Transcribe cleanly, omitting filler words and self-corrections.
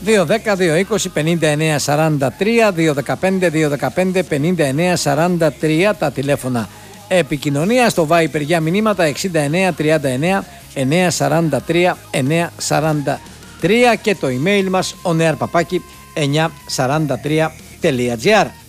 210-220-5943, 215-215-5943 τα τηλέφωνα επικοινωνία. Στο Viper για μηνύματα 6939-943-943 και το email μας onearpapaki943.gr.